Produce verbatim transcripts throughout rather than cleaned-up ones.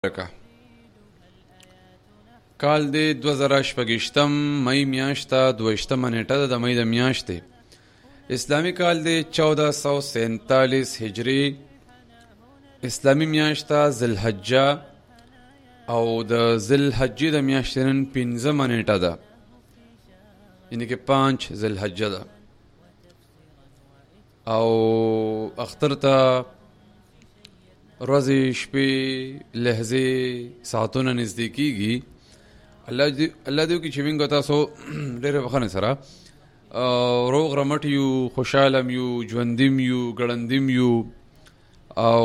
کال دی دوه زره شپږویشتم مئی میاشته دویشتمه نیټه ده د مئی د میاشتې. اسلامي کال دی چودہ سو سینتالیس هجری. اسلامي میاشته ذوالحجه او د ذوالحجې د میاشتې نن پنځمه نیټه ده، یعنې کې پانچ ذوالحجه ده او اختر ته ورځې شپې لحظې ساعتونه نږدې کېږي. الله دې الله دې وکړي چې موږ تاسو ډېرې بښنې سره روغ رمټ یو، خوشحاله یو، ژوندي یو، ګړندي یو او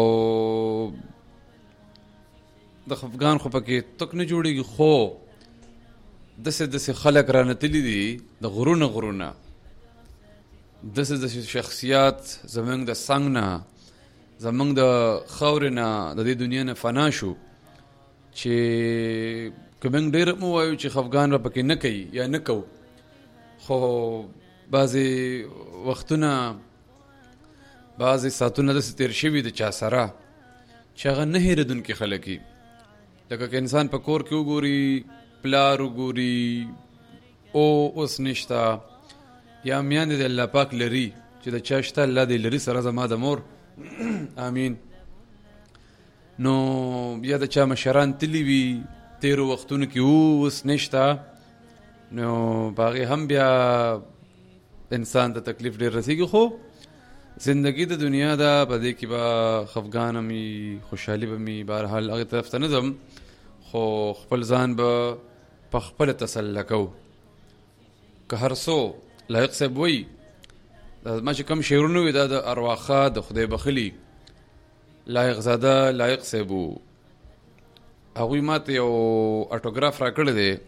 د خفګان خو پکې تک نه جوړېږي، خو داسې داسې خلک رانتلي دي د غرونه غرونه، داسې داسې شخصیات زموږ د څنګ نه، زمونږ د خاورې نه، د دې دنیا نه فنا شو چې که موږ ډېر مو وایو چې خفګان به پکې نه کوي یا نه کوو، خو بعضې وختونه بعضې ساعتونه داسې تېر شوي د چا سره چې هغه نه هېرېدونکي خلک وي. لکه که انسان په کور کې وګوري، پلار وګوري او اوس نشته، یا میاندې د الله پاک لري چې د چا شته الله دې لري سره زما د مور آمین، نو یا د چا مشران تلي وي تیرو وختونو کې اوس نشته، نو په هغې هم بیا انسان ته تکلیف ډېر رسېږي. خو زندګي د دنیا ده، په دې کې به خفګان هم وي، خوشحالي به وي، بهرحال هغې طرف ته نه ځم، خو خپل ځان به په خپله تسله کوو. که هر څو لایق صاحب وایي ما چې کم شعرونه وي دا د ارواښه د خدای بخلي لایق زاده لایق صاحب وو، هغوی ما ته یو اټوګراف را کړی دی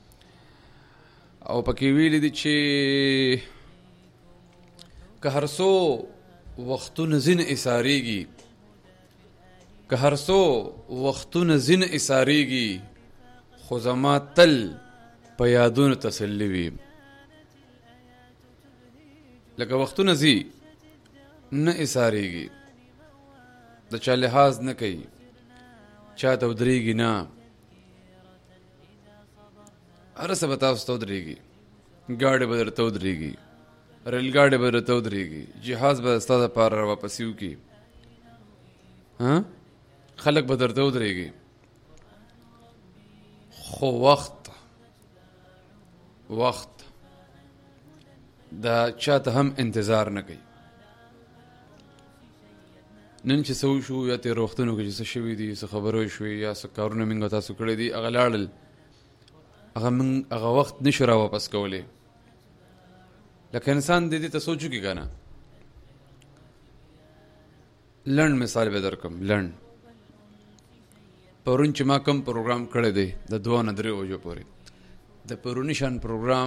او پکې ویلي دي چې که هر څو وختونه ځینې ایسارېږي، که هر څو وختونه ځینې ایسارېږي، خو زما تل په یادونو تسلي وي. لکه وختونه ځي نه ایسارېږي، د چا لحاظ نه کوي، چا ته ودرېږي نه، هر څه به تاسو ته ودرېږي، ګاډۍ به درته ودرېږي، ریل ګاډۍ به درته ودرېږي، جهاز به ستا دپاره را واپسې وکړي، خلک به درته ودرېږي، خو وخت وخت دا چا ته هم انتظار نه کوي. نن چې څه وشو یا تېرو وختونو کې چې څه شوي دي، څه خبرې شوې یا څه کارونه موږ تاسو کړي دي، هغه لاړل، هغه موږ هغه وخت نشو را واپس کولی. لکه انسان دې دې ته سوچ وکړي که نه. لنډ مثال به در کوم، لنډ. پرون چې ما کوم پروګرام کړی دی د دوه نه درې بجو پورې، د پروني شان پروګرام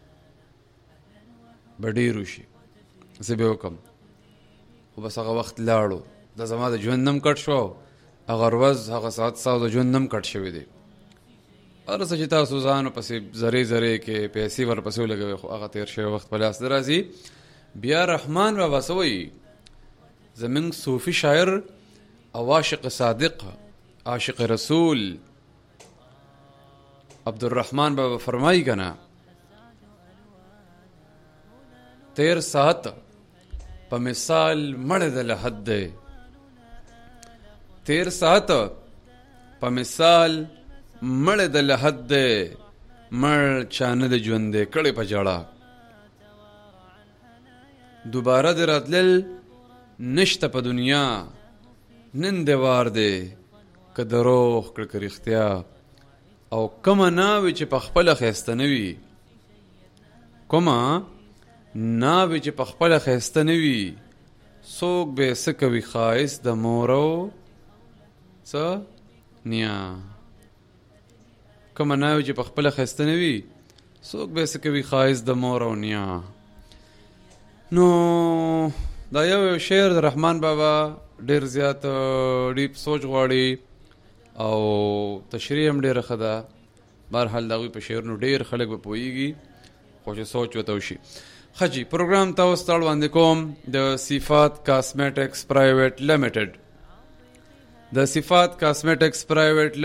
به ډېر وشي، زه به وکړم، خو بس هغه وخت لاړو، دا زما د ژوند نم کټ شو، هغه ورځ هغه ساعت ساعت د ژوند نم کټ شوی دی. هر څه چې تاسو ځانو پسې ذرې ذرې کې پیسې ورپسې ولګوئ، خو هغه تېر شوی وخت په لاس نه راځي. بیا رحمان بابا څه وایي، زموږ صوفي شاعر او عاشق صادق عاشق رسول عبدالرحمن بابا فرمایي که نه، تیر ساعت په مثال مړ د لحد دی، تیر ساعت په مثال مړ د لحد دی، مړ چانه د ژوند دی کړی په جړه، دوباره د راتلل نشته په دنیا، نن دی وار دی که دروغ کړه که رښتیا، او کومه ناوې چې په خپله ښایسته نه وي، کومه ناوې چې په خپله ښایسته نه وي، څوک به یې څه کوي ښایست د مور او څه نیا، کومه ناوې چې په خپله ښایسته نه وي، څوک به یې څه کوي ښایست د مور او نیا. نو دا یو یو شعر د رحمان بابا ډېر زیات ډیپ سوچ غواړي او تشریح هم ډېره ښه ده. بهرحال د هغوی په شعرونو ډېر خلک به پوهېږي، خو چې سوچ ورته وشي. ښه جي، پروګرام تاسو ته وړاندې کوم د صفات کاسمیټکس پرایویټ لیمیټډ د صفات کاسمیټکس پرایویټ